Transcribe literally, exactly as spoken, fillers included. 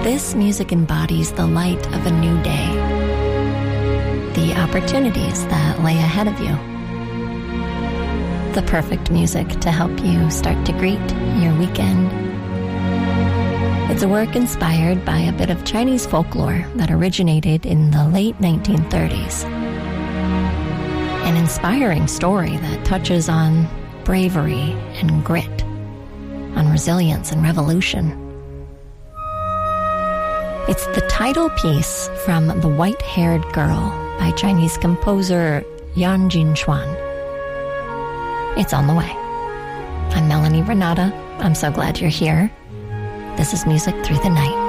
This music embodies the light of a new day, the opportunities that lay ahead of you, the perfect music to help you start to greet your weekend. It's a work inspired by a bit of Chinese folklore that originated in the late nineteen thirties. An inspiring story that touches on bravery and grit, on resilience and revolution. It's the title piece from The White-Haired Girl by Chinese composer Yan Jinchuan. It's on the way. I'm Melanie Renata. I'm so glad you're here. This is Music Through the Night.